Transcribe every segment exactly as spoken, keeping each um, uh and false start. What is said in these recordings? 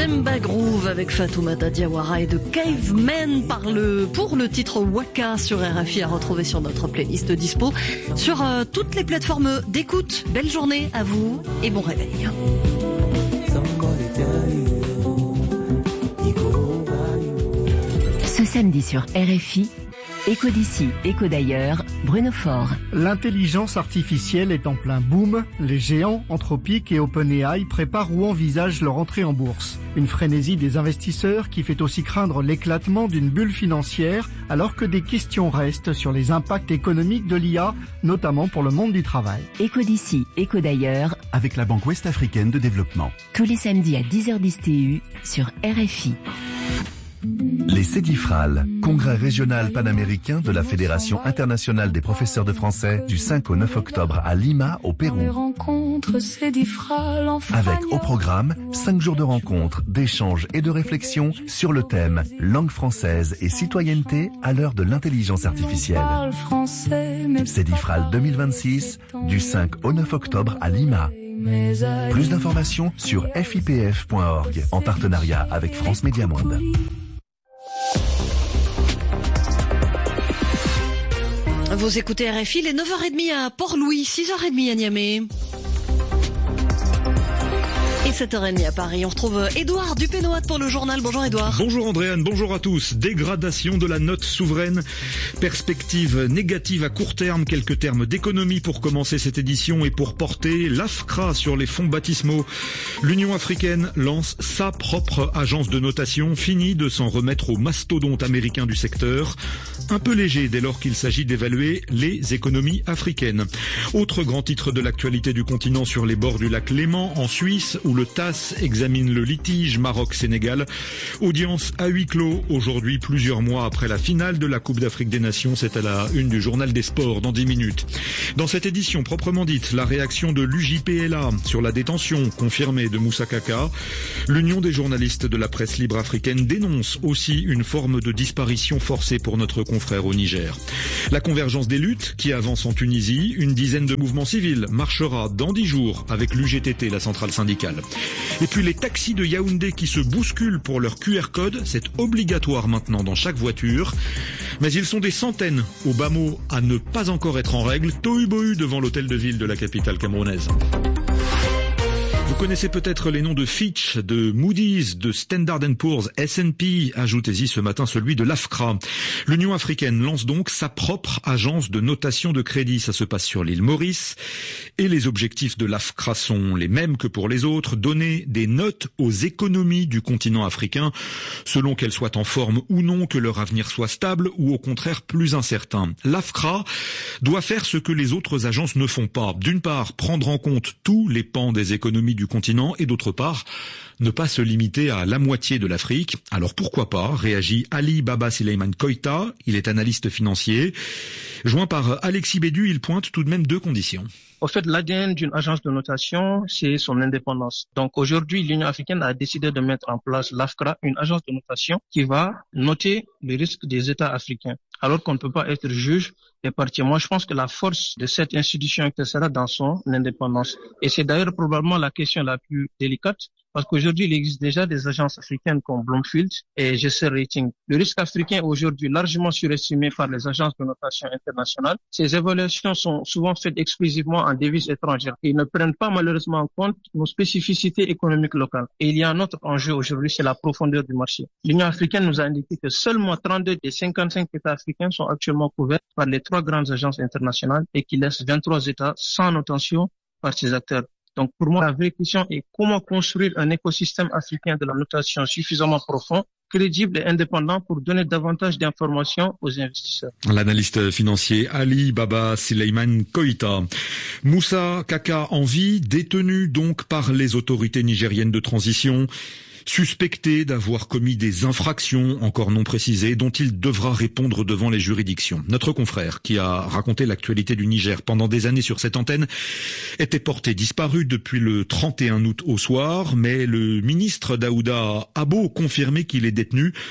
Semba Groove avec Fatoumata Diawara et de Cavemen par le, pour le titre Waka sur R F I à retrouver sur notre playlist dispo sur euh, toutes les plateformes d'écoute. Belle journée à vous et bon réveil. Ce samedi sur R F I, Écho d'ici, écho d'ailleurs, Bruno Faure. L'intelligence artificielle est en plein boom. Les géants Anthropic et OpenAI préparent ou envisagent leur entrée en bourse. Une frénésie des investisseurs qui fait aussi craindre l'éclatement d'une bulle financière alors que des questions restent sur les impacts économiques de l'I A, notamment pour le monde du travail. Écho d'ici, écho d'ailleurs, avec la Banque Ouest-Africaine de Développement. Tous les samedis à dix heures dix T U sur R F I. Les Cédifrales, congrès régional panaméricain de la Fédération internationale des professeurs de français du cinq au neuf octobre à Lima, au Pérou. Avec au programme cinq jours de rencontres, d'échanges et de réflexions sur le thème langue française et citoyenneté à l'heure de l'intelligence artificielle. Cédifrales deux mille vingt-six, du cinq au neuf octobre à Lima. Plus d'informations sur F I P F point org en partenariat avec France Média Monde. Vous écoutez R F I, les neuf heures trente à Port-Louis, six heures trente à Niamey. Et sept heures trente à Paris. On retrouve Édouard Dupénoat pour le journal. Bonjour Édouard. Bonjour Andréane, bonjour à tous. Dégradation de la note souveraine, perspective négative à court terme, quelques termes d'économie pour commencer cette édition et pour porter l'A F C R A sur les fonds baptismaux. L'Union africaine lance sa propre agence de notation, fini de s'en remettre aux mastodontes américains du secteur. Un peu léger dès lors qu'il s'agit d'évaluer les économies africaines. Autre grand titre de l'actualité du continent sur les bords du lac Léman, en Suisse, où le T A S S examine le litige Maroc-Sénégal. Audience à huis clos aujourd'hui, plusieurs mois après la finale de la Coupe d'Afrique des Nations. C'est à la une du journal des sports dans dix minutes. Dans cette édition proprement dite, la réaction de l'U J P L A sur la détention confirmée de Moussa Kaka. L'Union des journalistes de la presse libre africaine dénonce aussi une forme de disparition forcée pour notre confrère au Niger. La convergence des luttes qui avance en Tunisie. Une dizaine de mouvements civils marchera dans dix jours avec l'U G T T, la centrale syndicale. Et puis les taxis de Yaoundé qui se bousculent pour leur Q R code, c'est obligatoire maintenant dans chaque voiture. Mais ils sont des centaines au bas mot à ne pas encore être en règle, tohu-bohu devant l'hôtel de ville de la capitale camerounaise. Vous connaissez peut-être les noms de Fitch, de Moody's, de Standard and Poor's, S and P. Ajoutez-y ce matin celui de l'A F C R A. L'Union africaine lance donc sa propre agence de notation de crédit. Ça se passe sur l'île Maurice. Et les objectifs de l'A F C R A sont les mêmes que pour les autres. Donner des notes aux économies du continent africain, selon qu'elles soient en forme ou non, que leur avenir soit stable ou au contraire plus incertain. L'A F C R A doit faire ce que les autres agences ne font pas. D'une part, prendre en compte tous les pans des économies du continent et d'autre part, ne pas se limiter à la moitié de l'Afrique. Alors pourquoi pas, réagit Ali Baba Sileiman Koïta, il est analyste financier. Joint par Alexis Bédu, il pointe tout de même deux conditions. Au fait, l'A D N d'une agence de notation, c'est son indépendance. Donc aujourd'hui, l'Union africaine a décidé de mettre en place l'A F C R A, une agence de notation qui va noter les risques des États africains, alors qu'on ne peut pas être juge des parties. Moi, je pense que la force de cette institution sera dans son indépendance. Et c'est d'ailleurs probablement la question la plus délicate, parce qu'aujourd'hui, il existe déjà des agences africaines comme Bloomfield et G C Rating. Le risque africain est aujourd'hui largement surestimé par les agences de notation internationales. Ces évaluations sont souvent faites exclusivement en devises étrangères. Ils ne prennent pas malheureusement en compte nos spécificités économiques locales. Et il y a un autre enjeu aujourd'hui, c'est la profondeur du marché. L'Union africaine nous a indiqué que seulement trente-deux des cinquante-cinq États africains sont actuellement couverts par les trois grandes agences internationales et qui laissent vingt-trois États sans notation par ces acteurs. Donc pour moi, la vraie question est comment construire un écosystème africain de la notation suffisamment profond, crédible et indépendant pour donner davantage d'informations aux investisseurs. L'analyste financier Ali Baba Sileiman Koïta. Moussa Kaka en vie, détenu donc par les autorités nigériennes de transition. Suspecté d'avoir commis des infractions encore non précisées dont il devra répondre devant les juridictions. Notre confrère, qui a raconté l'actualité du Niger pendant des années sur cette antenne, était porté disparu depuis le trente et un août au soir, mais le ministre Daouda a beau confirmer qu'il est détenu.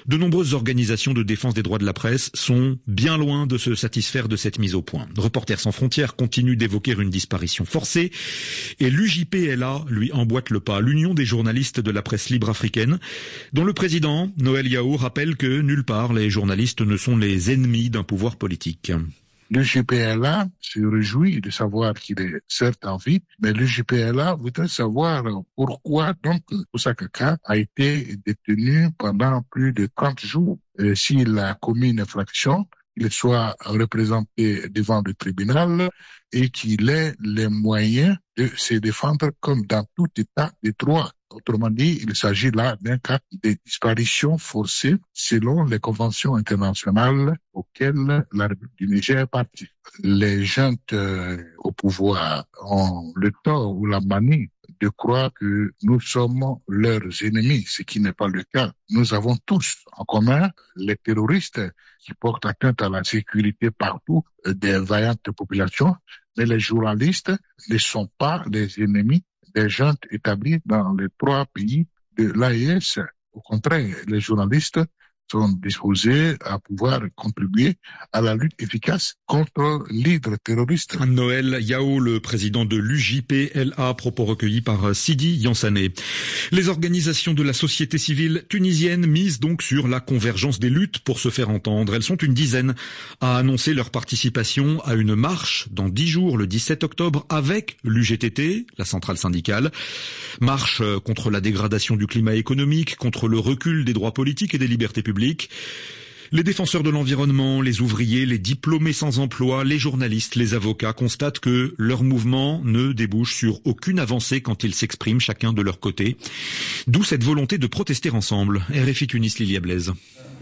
De nombreuses organisations de défense des droits de la presse sont bien loin de se satisfaire de cette mise au point. Reporters sans frontières continue d'évoquer une disparition forcée et l'U J P L A lui emboîte le pas, l'Union des journalistes de la presse libre africaine, dont le président, Noël Yao, rappelle que nulle part les journalistes ne sont les ennemis d'un pouvoir politique. L'U J P L A se réjouit de savoir qu'il est certes en vie, mais l'U J P L A voudrait savoir pourquoi donc Moussa Kaka a été détenu pendant plus de trente jours. Et s'il a commis une infraction, qu'il soit représenté devant le tribunal et qu'il ait les moyens de se défendre comme dans tout état de droit. Autrement dit, il s'agit là d'un cas de disparition forcée selon les conventions internationales auxquelles la République du Niger est partie. Les gens euh, au pouvoir ont le tort ou la manie de croire que nous sommes leurs ennemis, ce qui n'est pas le cas. Nous avons tous en commun les terroristes qui portent atteinte à la sécurité partout des vaillantes populations, mais les journalistes ne sont pas les ennemis des gens établis dans les trois pays de l'A E S. Au contraire, les journalistes sont disposés à pouvoir contribuer à la lutte efficace contre l'hydre terroriste. Noël Yao, le président de l'U J P L A, propos recueillis par Sidi Yansané. Les organisations de la société civile tunisienne misent donc sur la convergence des luttes pour se faire entendre. Elles sont une dizaine à annoncer leur participation à une marche dans dix jours, le dix-sept octobre, avec l'U G T T, la centrale syndicale. Marche contre la dégradation du climat économique, contre le recul des droits politiques et des libertés publiques. Les défenseurs de l'environnement, les ouvriers, les diplômés sans emploi, les journalistes, les avocats constatent que leur mouvement ne débouche sur aucune avancée quand ils s'expriment chacun de leur côté. D'où cette volonté de protester ensemble. R F I Tunis, Lilia Blaise.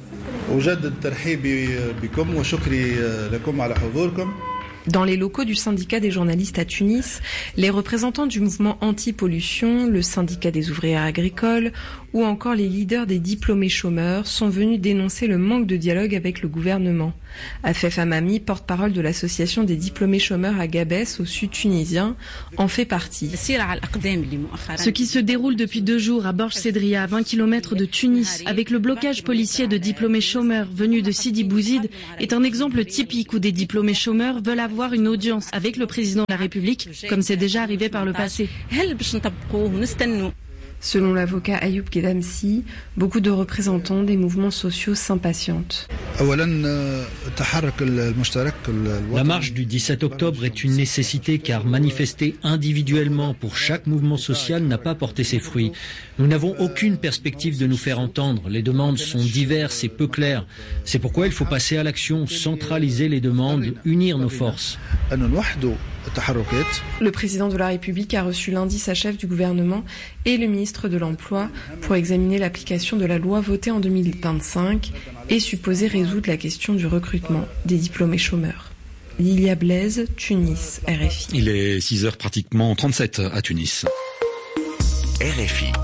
Dans les locaux du syndicat des journalistes à Tunis, les représentants du mouvement anti-pollution, le syndicat des ouvrières agricoles ou encore les leaders des diplômés chômeurs sont venus dénoncer le manque de dialogue avec le gouvernement. Afef Hamami, porte-parole de l'association des diplômés chômeurs à Gabès, au sud tunisien, en fait partie. Ce qui se déroule depuis deux jours à Borj Sedria, à vingt kilomètres de Tunis, avec le blocage policier de diplômés chômeurs venus de Sidi Bouzid, est un exemple typique où des diplômés chômeurs veulent avoir une audience avec le président de la République, comme c'est déjà arrivé par le passé. Selon l'avocat Ayoub Kedamsi, beaucoup de représentants des mouvements sociaux s'impatientent. La marche du dix-sept octobre est une nécessité car manifester individuellement pour chaque mouvement social n'a pas porté ses fruits. Nous n'avons aucune perspective de nous faire entendre. Les demandes sont diverses et peu claires. C'est pourquoi il faut passer à l'action, centraliser les demandes, unir nos forces. Le président de la République a reçu lundi sa chef du gouvernement et le ministre de l'Emploi pour examiner l'application de la loi votée en deux mille vingt-cinq et supposée résoudre la question du recrutement des diplômés chômeurs. Lilia Blaise, Tunis, R F I. Il est six heures pratiquement trente-sept à Tunis. R F I.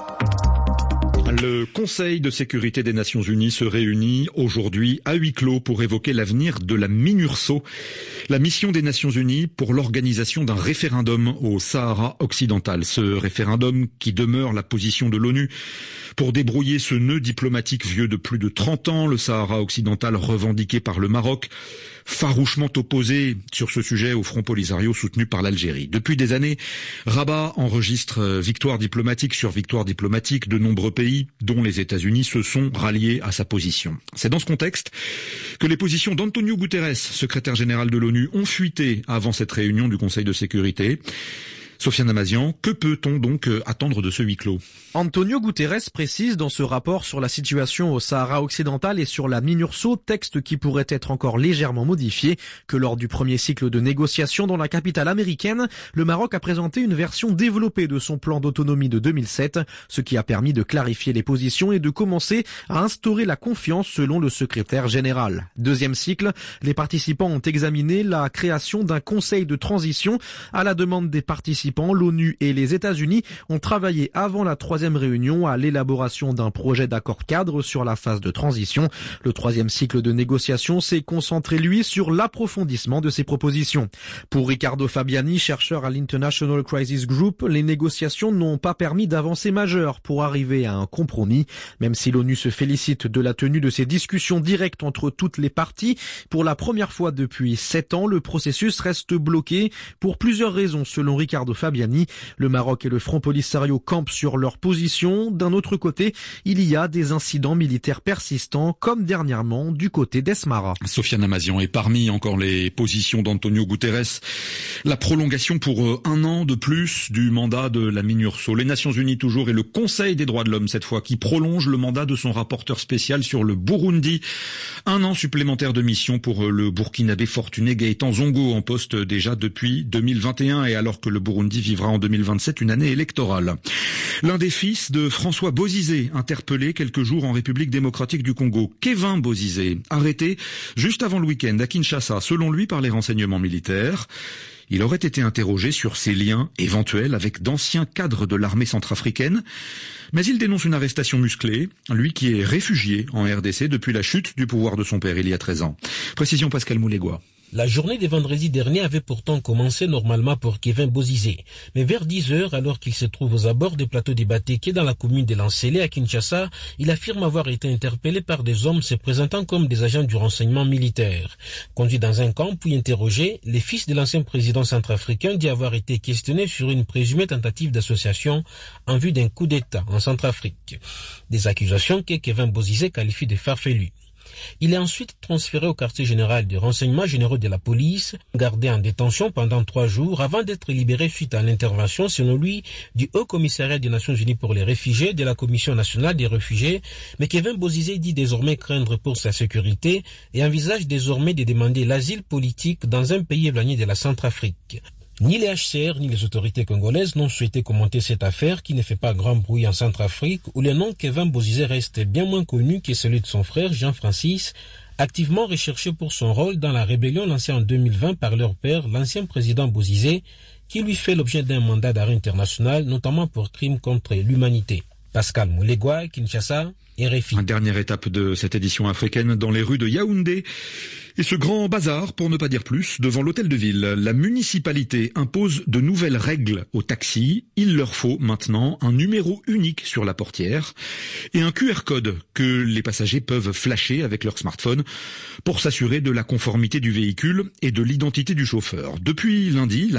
Le Conseil de sécurité des Nations Unies se réunit aujourd'hui à huis clos pour évoquer l'avenir de la MINURSO, la mission des Nations Unies pour l'organisation d'un référendum au Sahara occidental. Ce référendum qui demeure la position de l'ONU pour débrouiller ce nœud diplomatique vieux de plus de trente ans, le Sahara occidental revendiqué par le Maroc, farouchement opposé sur ce sujet au Front Polisario soutenu par l'Algérie. Depuis des années, Rabat enregistre victoire diplomatique sur victoire diplomatique. De nombreux pays, dont les États-Unis, se sont ralliés à sa position. C'est dans ce contexte que les positions d'Antonio Guterres, secrétaire général de l'ONU, ont fuité avant cette réunion du Conseil de sécurité. Sofiane Amazian, que peut-on donc attendre de ce huis clos ? Antonio Guterres précise dans ce rapport sur la situation au Sahara occidental et sur la MINURSO, texte qui pourrait être encore légèrement modifié, que lors du premier cycle de négociations dans la capitale américaine, le Maroc a présenté une version développée de son plan d'autonomie de deux mille sept, ce qui a permis de clarifier les positions et de commencer à instaurer la confiance selon le secrétaire général. Deuxième cycle, les participants ont examiné la création d'un conseil de transition à la demande des participants participants, l'ONU et les États-Unis, ont travaillé avant la troisième réunion à l'élaboration d'un projet d'accord cadre sur la phase de transition. Le troisième cycle de négociations s'est concentré, lui, sur l'approfondissement de ces propositions. Pour Riccardo Fabiani, chercheur à l'International Crisis Group, les négociations n'ont pas permis d'avancées majeures pour arriver à un compromis. Même si l'ONU se félicite de la tenue de ces discussions directes entre toutes les parties, pour la première fois depuis sept ans, le processus reste bloqué pour plusieurs raisons, selon Riccardo Fabiani. Le Maroc et le Front Polisario campent sur leur position. D'un autre côté, il y a des incidents militaires persistants, comme dernièrement du côté d'Esmara. Sofiane Amazian, et parmi encore les positions d'Antonio Guterres, la prolongation pour un an de plus du mandat de la MINURSO. Les Nations Unies toujours et le Conseil des droits de l'homme cette fois qui prolonge le mandat de son rapporteur spécial sur le Burundi. Un an supplémentaire de mission pour le Burkinabé fortuné Gaëtan Zongo, en poste déjà depuis deux mille vingt et un et alors que le Burundi vivra en deux mille vingt-sept une année électorale. L'un des fils de François Bozizé, interpellé quelques jours en République démocratique du Congo, Kevin Bozizé, arrêté juste avant le week-end à Kinshasa, selon lui par les renseignements militaires. Il aurait été interrogé sur ses liens éventuels avec d'anciens cadres de l'armée centrafricaine, mais il dénonce une arrestation musclée, lui qui est réfugié en R D C depuis la chute du pouvoir de son père il y a treize ans. Précision Pascal Moulégois. La journée de vendredi dernier avait pourtant commencé normalement pour Kevin Bozizé. Mais vers dix heures, alors qu'il se trouve aux abords du plateau de Batéké dans la commune de Lancélé à Kinshasa, il affirme avoir été interpellé par des hommes se présentant comme des agents du renseignement militaire. Conduit dans un camp puis interrogé, le fils de l'ancien président centrafricain dit avoir été questionné sur une présumée tentative d'association en vue d'un coup d'État en Centrafrique. Des accusations que Kevin Bozizé qualifie de farfelues. Il est ensuite transféré au quartier général des renseignements généraux de la police, gardé en détention pendant trois jours avant d'être libéré suite à l'intervention, selon lui, du Haut Commissariat des Nations Unies pour les réfugiés, de la Commission nationale des réfugiés. Mais Kevin Bozizé dit désormais craindre pour sa sécurité et envisage désormais de demander l'asile politique dans un pays éloigné de la Centrafrique. Ni les H C R ni les autorités congolaises n'ont souhaité commenter cette affaire qui ne fait pas grand bruit en Centrafrique, où le nom Kevin Bozizé reste bien moins connu que celui de son frère Jean-Francis, activement recherché pour son rôle dans la rébellion lancée en deux mille vingt par leur père, l'ancien président Bozizé, qui lui fait l'objet d'un mandat d'arrêt international, notamment pour crimes contre l'humanité. Pascal Moulégois, Kinshasa, R F I. Une dernière étape de cette édition africaine dans les rues de Yaoundé. Et ce grand bazar, pour ne pas dire plus, devant l'hôtel de ville. La municipalité impose de nouvelles règles aux taxis. Il leur faut maintenant un numéro unique sur la portière et un Q R code que les passagers peuvent flasher avec leur smartphone pour s'assurer de la conformité du véhicule et de l'identité du chauffeur. Depuis lundi,